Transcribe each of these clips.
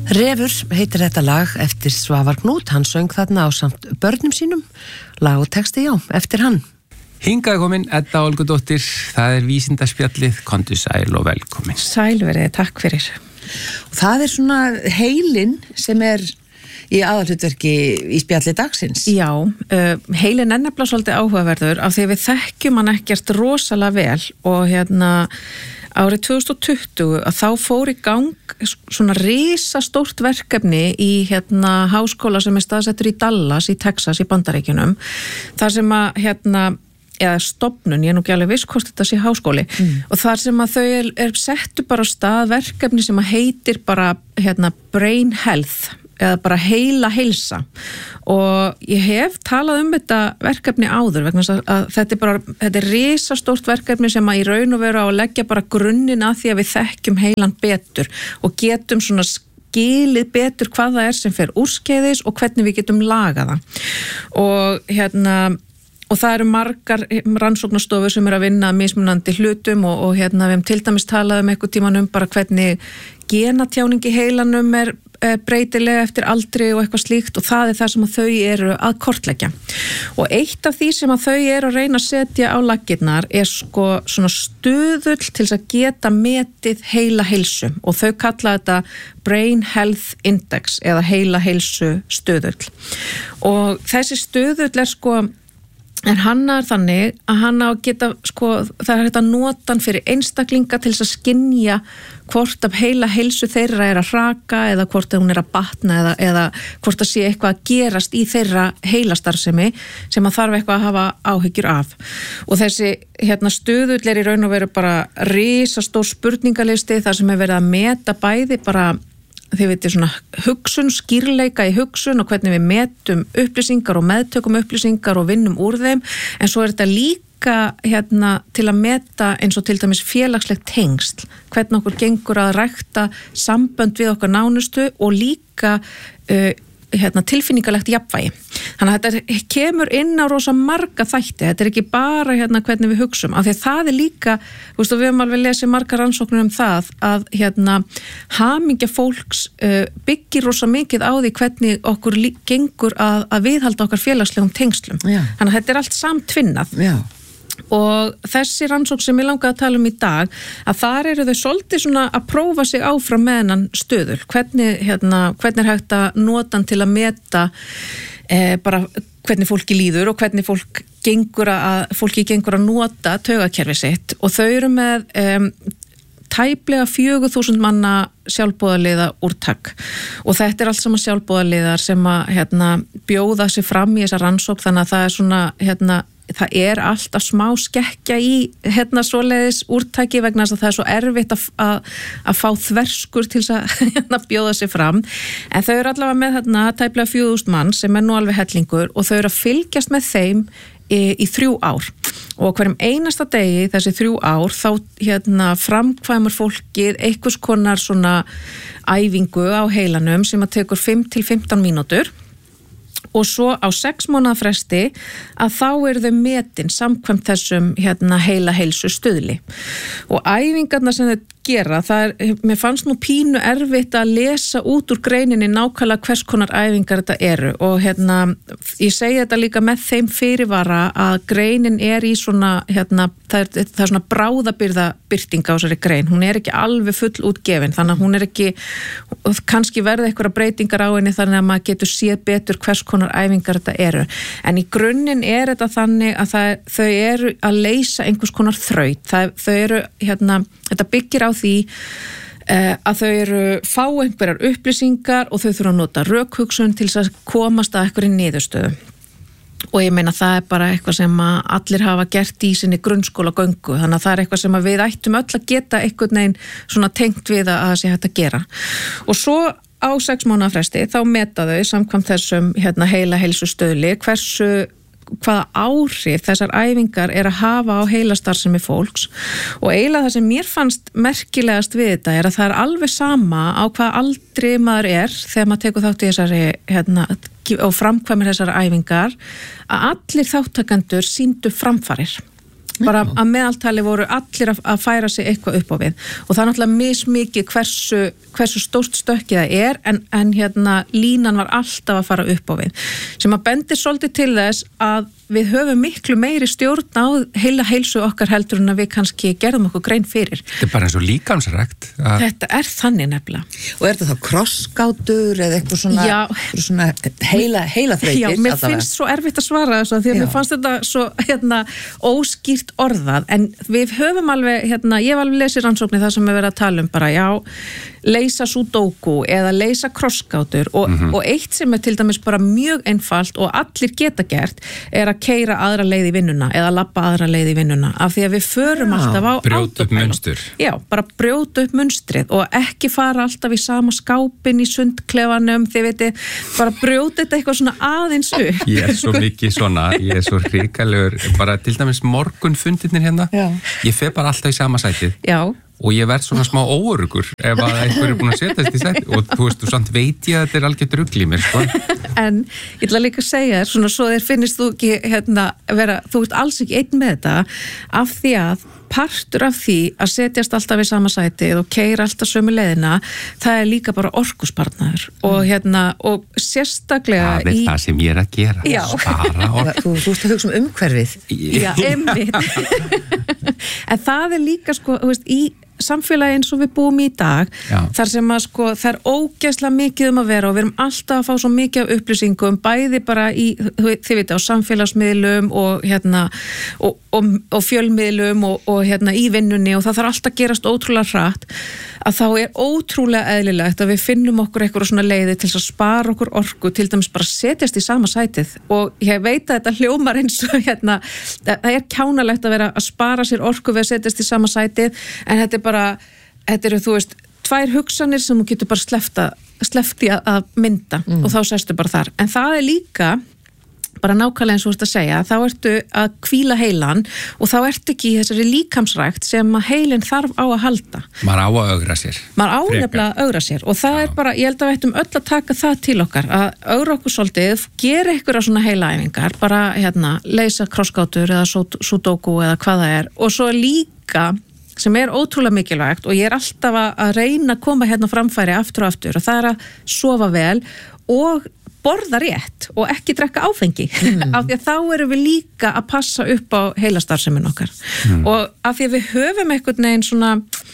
Refur heitir þetta lag eftir Svavar Knút, hann söng þarna á samt börnum sínum, lag og texti eftir hann. Hingað komin, Edda Olgudóttir, það vísindaspjallið, komdu sæl og velkomin. Sæl verið, takk fyrir. Og það svona heilin sem í aðalhlutverki í spjalli dagsins. Já, heilin nefnilega svolítið áhugaverður af því við þekkjum hann ekkert rosalega vel og árið 2020 að þá fór í gang svona risastórt verkefni í háskóla sem staðsettur í Dallas í Texas í Bandaríkjunum. Þar sem að eða stofnun, ég nú ekki alveg viss hvort þetta sé háskóli og þar sem að þau settu bara á stað verkefni sem að heitir bara brain health eða bara heila heilsa og ég hef talað þetta verkefni áður vegna að þetta risastórt verkefni sem að í raun og veru á að leggja bara grunninn að því að við þekkjum heilan betur og getum svona skilið betur hvað það sem fer úrskeiðis og hvernig við getum lagað það og það eru margar rannsóknarstofur sem að vinna mismunandi hlutum og við hefum til dæmis talað einhvern tímann bara hvernig genatjáning í heilanum breytilega eftir aldri og eitthvað slíkt og það það sem að þau eru að kortleggja. Og eitt af því sem að þau eru að reyna að setja á laggirnar sko svona stuðull til þess að geta metið heila heilsu og þau kalla þetta Brain Health Index eða heila heilsu stuðull. Og þessi stuðull sko hann þannig að hann á að geta það hægt að nota hann fyrir einstaklinga til þess að skynja hvort af heila heilsu þeirra að hraka eða hvort hún að batna eða hvort að sé eitthvað að gerast í þeirra heilastarfsemi sem að þarf eitthvað að hafa áhyggjur af. Og þessi stuðull í raun og veru bara risastór spurningalisti þar sem verið að meta bæði bara þið veitir svona hugsun, skýrleika í hugsun og hvernig við metum upplýsingar og meðtökum upplýsingar og vinnum úr þeim en svo þetta líka til að meta eins og til dæmis félagslegt tengsl, hvernig okkur gengur að rækta sambönd við okkar nánustu og líka tilfinningalegt jafnvægi. Þannig að þetta kemur inn á rosa marga þætti, þetta ekki bara hvernig við hugsum, af því að það líka, við höfum alveg lesið margar rannsóknir það að hamingja fólks byggir rosa mikið á því hvernig okkur gengur að viðhalda okkar félagslegum tengslum. Já. Þannig að þetta allt samtvinnað. Já. Og þessi rannsókn sem ég langaði að tala í dag að þar eru þau svolítið svona að prófa sig áfram með hennan stuðul hvernig hægt að nota hann til að meta bara hvernig fólki líður og hvernig fólki gengur að nota taugakerfi sitt og þau eru með tæplega 4.000 manna sjálfboðaliða úrtak og þetta allt saman sjálfboðaliðar sem að bjóða sig fram í þessa rannsókn þannig að það svona það alltaf smá skekkja í svoleiðis úrtaki vegna þess að það svo erfitt að fá þverskur til þess að bjóða sig fram en þau eru allavega með tæplega 4.000 mann sem nú alveg hellingur og þau eru að fylgjast með þeim í 3 ár og hverjum einasta degi þessi 3 ár þá framkvæmur fólkið einhvers konar svona æfingu á heilanum sem að tekur 5 til 15 mínútur og svo á 6 mánaða fresti að þá eru þau metin samkvæmt þessum heila heilsu stuðli og æfingarna sem þau gera, mér fannst nú pínu erfitt að lesa út úr greininni nákvæmlega hvers konar æfingar þetta eru og ég segi þetta líka með þeim fyrirvara að greinin í svona, það er svona bráðabirting á þessari grein, hún ekki alveg full útgefin, þannig að hún ekki, kannski verða einhverja breytingar á henni þannig að maður getur séð betur hvers konar æfingar þetta eru, en í grunninn þetta þannig að þau eru að leysa einhvers konar þraut, þau eru, þetta byggir á því að þau eru fá einhverjar upplýsingar og þau þurfa að nota rökhugsun til þess að komast að einhverju niðurstöðu og ég meina það bara eitthvað sem að allir hafa gert í sinni grunnskólagöngu þannig að það eitthvað sem að við ættum öll að geta einhvern veginn svona tengt við að sé hægt að gera og svo á 6 mánaða fresti þá meta þau samkvæmt þessum heila heilsustöðli hvaða áhrif þessar æfingar að hafa á heilastarfsemi fólks og eiginlega það sem mér fannst merkilegast við þetta að það alveg sama á hvaða aldri maður þegar maður tekur þátt í þessari og framkvæmir þessar æfingar að allir þáttakendur sýndu framfarir bara að meðaltali voru allir að færa sig eitthvað upp á við og það er náttúrulega mismikið hversu stórt stökkið það en línan var alltaf að fara upp á við sem að bendir svolítið til þess að við höfum miklu meiri stjórn á heilsu okkar heldur en að við kannski gerðum okkur grein fyrir. Þetta er bara eins og líkamsrækt. Þetta er þannig nefnilega. Og er þetta þá krossgátur eða eitthvað svona heila þrautir? Já, mér finnst svo erfitt að svara þessu því að mér fannst þetta svo óskýrt orðað en við höfum alveg, ég hef alveg lesið rannsóknir það sem við verðum að tala um bara, leysa sudoku eða leysa krossgátur og eitt sem er til dæmis bara mjög einfalt og allir geta gert er að keyra aðra leið í vinnuna eða labba aðra leið í vinnuna af því að við förum alltaf á brjóta upp munstur. Já, bara brjóta upp munstrið og ekki fara alltaf í sama skápin í sundklefanum, þið veitir, bara brjóta þetta eitthvað svona aðeins upp. Ég er svo mikið svona, ég er svo hrikalegur, bara til dæmis morgunfundirnir hérna, ég fer bara alltaf í sama sætið. Já. Og ég verð svona smá óörugur ef að einhver er búin að setjast í sæti og þú veist, og samt veit ég að þetta er algjört rugl í mér, sko. En ég ætla líka að segja þér, svona svo þér finnist þú ekki, þú ert alls ekki einn með þetta, af því að partur af því að setjast alltaf í sama sætið og keyra alltaf sömu leiðina, það er líka bara orkusparnaður og sérstaklega það er það sem ég er að gera. Já. Spara orku. Þú ert að hugsa umhverfið. Já, einmitt. En það er líka, sko, þú veist, í samfélagi eins og við búum í dag þar sem að það er ógeðslega mikið að vera og við erum alltaf að fá svo mikið af upplýsingum bæði bara í, þið veit á samfélagsmiðlum og fjölmiðlum og í vinnunni og það þarf alltaf að gerast ótrúlega hratt að þá er ótrúlega eðlilegt að við finnum okkur eitthvað svona leiði til að spara okkur orku, til dæmis bara setjast í sama sætið og ég veit að þetta hljómar eins og það er kjánalegt að vera að spara sér orku við að setjast í sama sætið en þetta eru þú veist tvær hugsanir sem þú getur bara sleppt í að mynda og þá sestu bara þar en það er líka bara nákvæmlega eins og þú ert að segja, þá ertu að hvíla heilan og þá ertu ekki í þessari líkamsrækt sem að heilin þarf á að halda. Maður á að ögra sér. Maður á nefnilega að ögra sér og það er bara, ég held að við ættum öll að taka það til okkar, að ögra okkur svolítið, gera einhverja svona heilaæfingar, bara leysa krossgátur eða sudoku eða hvað það er og svo líka sem er ótrúlega mikilvægt og ég er alltaf að reyna að koma framfæri aftur og aftur og það er að sofa vel og borða rétt og ekki drekka áfengi af því að þá erum við líka að passa upp á heilastarfsemin okkar og af því að við höfum einhvern veginn svona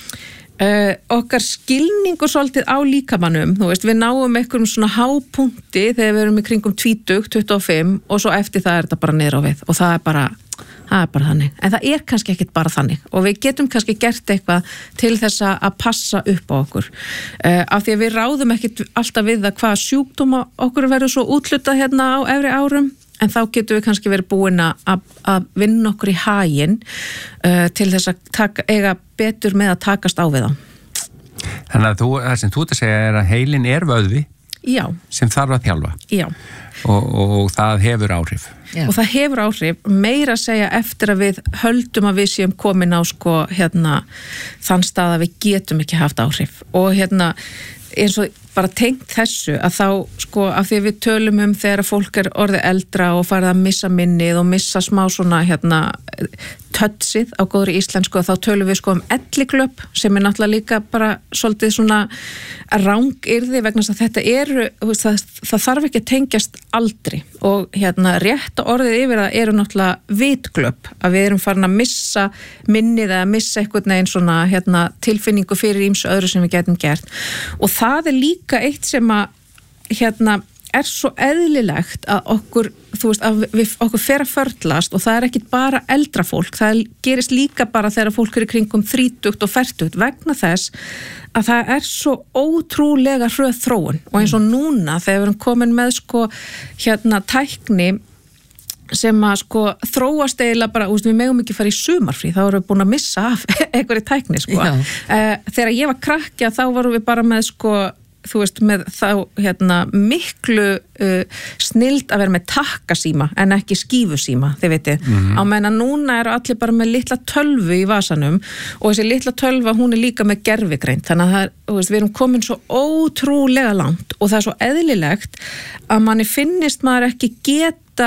okkar skilningu svolítið á líkamannum, þú veist, við náum einhverjum svona hápunkti þegar við erum í kringum 20, 25 og svo eftir það er þetta bara niður á við og það er bara þannig, en það er kannski ekkit bara þannig og við getum kannski gert eitthvað til þess að passa upp á okkur af því að við ráðum ekkit alltaf við það hvað sjúkdóma okkur verður svo útlutað á efri árum en þá getum við kannski verið búin að vinna okkur í haginn til þess að eiga betur með að takast á við það. Þannig að það sem þú ert að segja er að heilin er vöðvi sem þarf að þjálfa. Já. Og það hefur áhrif. Já. Og það hefur áhrif meira að segja eftir að við höldum að við séum komin á þann stað að við getum ekki haft áhrif og eins og bara tengt þessu að þá af því að við tölum þegar fólk er orðið eldra og farið að missa minnið og missa smá svona tötsið á góðri íslensku þá tölum við elliklöpp sem er náttúrulega líka bara svolítið svona rangyrði vegna að þetta það þarf ekki að tengjast aldri og rétta orðið yfir það eru náttúrulega vitglöpp að við erum farin að missa minnið eða missa einhvern veginn svona tilfinningu fyrir ýmsu öðru sem við getum gert og það er líka eitt sem að er svo eðlilegt að okkur, þú veist, að okkur fer að förlast og það er ekki bara eldra fólk, það gerist líka bara þegar fólk er í kringum 30 og 40 vegna þess að það er svo ótrúlega hröð þróun og eins og núna þegar við erum komin með tækni sem að þróast eiginlega bara, við megum ekki fara í sumarfrí, þá erum við búin að missa af einhverju tækni, þegar ég var krakkja þá vorum við bara með þú veist, með þá miklu snild að vera með takkasíma en ekki skífusíma, þið veitir á meðan núna eru allir bara með litla tölvu í vasanum og þessi litla tölva hún er líka með gervigreind þannig að við erum komin svo ótrúlega langt og það er svo eðlilegt að manni finnist maður ekki geta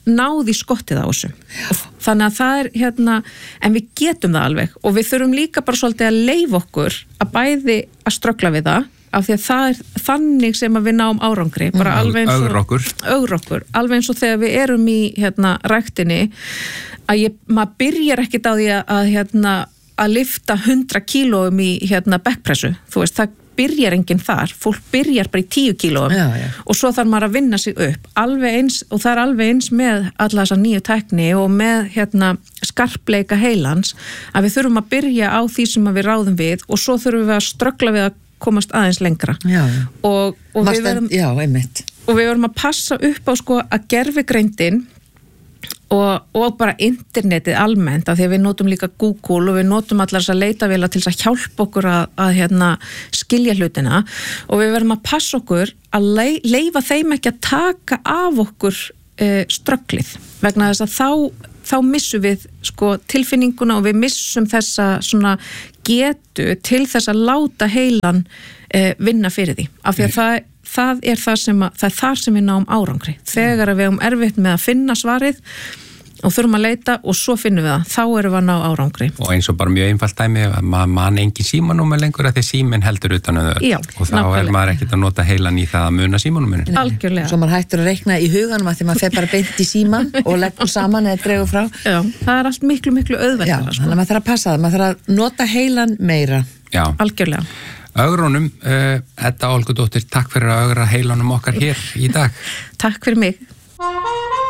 náð í skottið á þessu. Þannig að það en við getum það alveg og við þurfum líka bara svolítið að leyfa okkur að bæði að ströggla við það af því að það þannig sem að við náum árangri, bara alveg eins og ögra okkur, alveg eins og þegar við erum í ræktinni að maður byrjar ekkit á því að lyfta 100 kílóum í bekkpressu, þú veist, það byrjar enginn þar, fólk byrjar bara í 10 kílóum og svo þarf maður að vinna sig upp alveg eins, og það alveg eins með alla þessa nýju tækni og með skarpleika heilans að við þurfum að byrja á því sem við ráðum við og svo þurfum við að ströggla við að komast aðeins lengra og við verðum að passa upp á að gervigreindin og bara internetið almennt af því að við notum líka Google og við notum allar þess að leitavélar til þess að hjálpa okkur að skilja hlutina og við verðum að passa okkur að leyfa þeim ekki að taka af okkur strögglið vegna þess að þá missum við tilfinninguna og við missum þessa svona getu til þess að láta heilan vinna fyrir því af því að það er þar sem við náum árangri. Þegar við erum erfitt með að finna svarið og þurfum að leita og svo finnum við það. Þá erum við að ná árangri. Og eins og bara mjög einfalt dæmi að maður engin símanúmer lengur að því síminn heldur utan þau. Já, og þá er maður ekkert að nota heilan í það að muna símanúmerinu. Algjörlega. Svo maður hættur að reikna í huganum að því maður fer bara beint í síman og leggur saman eða dregur frá. Já, það er allt miklu auðveldara. Já, þannig að maður þarf að passa það. Maður þarf að nota heilan meira. Já. Algjörlega. Ögrunum, Edda Olgudóttir, takk fyrir að ögra heilanum okkar hér í dag. Takk fyrir mig.